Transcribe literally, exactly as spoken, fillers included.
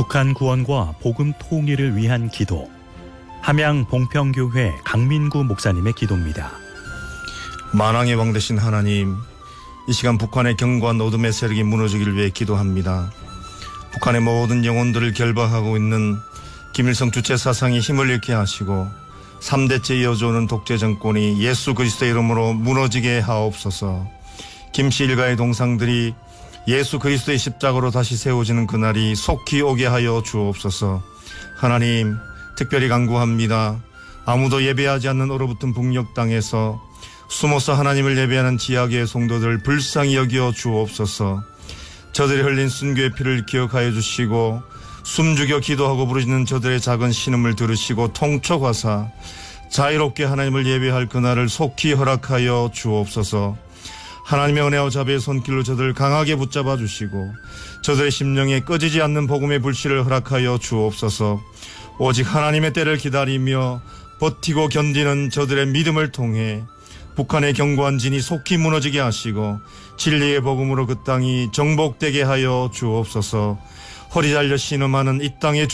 북한 구원과 복음 통일을 위한 기도. 함양 봉평교회 강민구 목사님의 기도입니다. 만왕의 왕 되신 하나님, 이 시간 북한의 경고한 어둠의 세력이 무너지기를 위해 기도합니다. 북한의 모든 영혼들을 결박하고 있는 김일성 주체 사상이 힘을 잃게 하시고 삼대째 이어져오는 독재 정권이 예수 그리스도의 이름으로 무너지게 하옵소서. 김씨 일가의 동상들이 예수 그리스도의 십자가로 다시 세워지는 그날이 속히 오게 하여 주옵소서. 하나님, 특별히 간구합니다. 아무도 예배하지 않는 얼어붙은 북녘 땅에서 숨어서 하나님을 예배하는 지하교회 성도들 불쌍히 여겨 주옵소서. 저들이 흘린 순교의 피를 기억하여 주시고 숨죽여 기도하고 부르짖는 저들의 작은 신음을 들으시고 통촉하사 자유롭게 하나님을 예배할 그날을 속히 허락하여 주옵소서. 하나님의 은혜와 자비의 손길로 저들을 강하게 붙잡아 주시고 저들의 심령에 꺼지지 않는 복음의 불씨를 허락하여 주옵소서. 오직 하나님의 때를 기다리며 버티고 견디는 저들의 믿음을 통해 북한의 견고한 진이 속히 무너지게 하시고 진리의 복음으로 그 땅이 정복되게 하여 주옵소서. 허리 잘려 신음하는 이 땅의